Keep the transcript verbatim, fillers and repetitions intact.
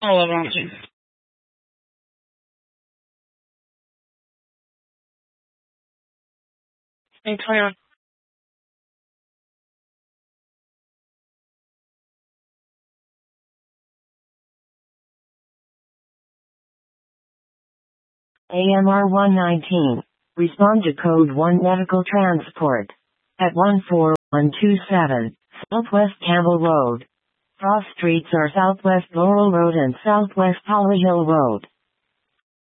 All around you. Stay clear. A M R one nineteen. Respond to code one medical transport. At one four one two seven, Southwest Campbell Road. Cross streets are Southwest Laurel Road and Southwest Holly Hill Road.